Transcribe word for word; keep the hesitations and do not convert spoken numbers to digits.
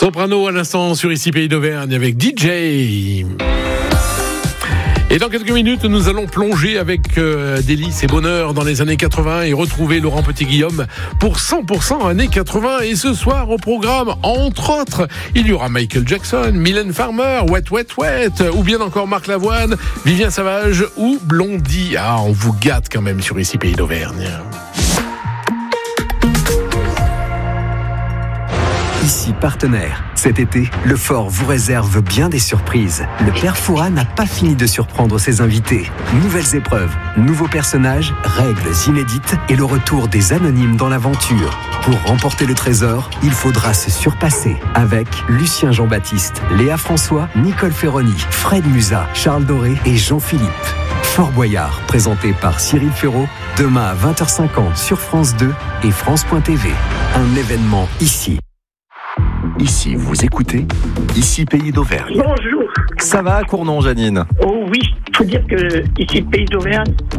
Soprano à l'instant sur Ici Pays d'Auvergne avec D J. Et dans quelques minutes, nous allons plonger avec euh, délices et bonheur dans les années quatre-vingts et retrouver Laurent Petit-Guillaume pour cent pour cent années quatre-vingts. Et ce soir, au programme, entre autres, il y aura Michael Jackson, Mylène Farmer, Wet Wet Wet, ou bien encore Marc Lavoine, Vivien Savage ou Blondie. Ah, on vous gâte quand même sur Ici Pays d'Auvergne. Ici partenaire. Cet été, le Fort vous réserve bien des surprises. Le Père Fouras n'a pas fini de surprendre ses invités. Nouvelles épreuves, nouveaux personnages, règles inédites et le retour des anonymes dans l'aventure. Pour remporter le trésor, il faudra se surpasser avec Lucien Jean-Baptiste, Léa François, Nicole Ferroni, Fred Musa, Charles Doré et Jean-Philippe. Fort Boyard, présenté par Cyril Ferraud, demain à vingt heures cinquante sur France deux et France point T V. Un événement ici. Ici, vous écoutez Ici Pays d'Auvergne. Bonjour. Ça va à Cournon, Janine? Oh oui, il faut dire que ici Pays d'Auvergne,